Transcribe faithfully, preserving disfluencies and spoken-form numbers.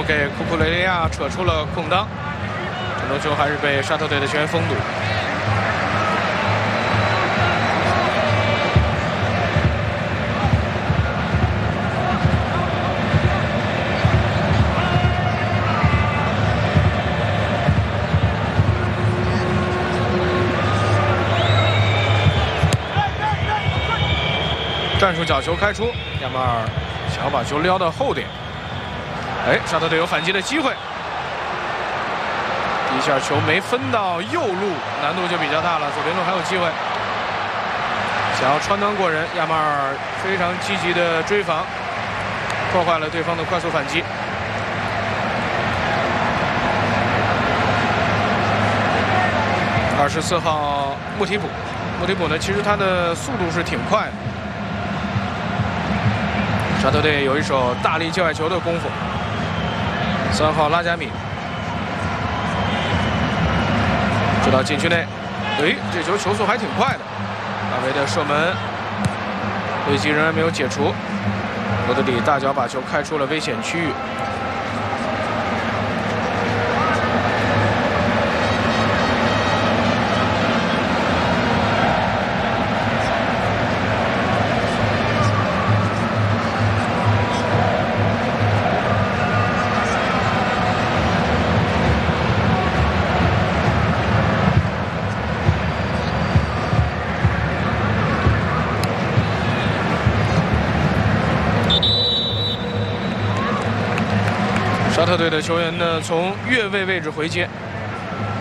给库库雷利亚扯出了空当，这头球还是被沙特队的球员封堵。 战术角球开出，亚马尔想要把球撩到后点。哎，沙特队有反击的机会。第一下球没分到右路，难度就比较大了。左边路还有机会，想要穿裆过人，亚马尔非常积极的追防，破坏了对方的快速反击。二十四号穆提普，穆提普呢，其实他的速度是挺快的。 沙特队有一手大力界外球的功夫。三号拉加米，直到禁区内。哎，这球球速还挺快的。大卫的射门，危机仍然没有解除。罗德里大脚把球开出了危险区域。 沙特队的球员呢，从越位位置回接，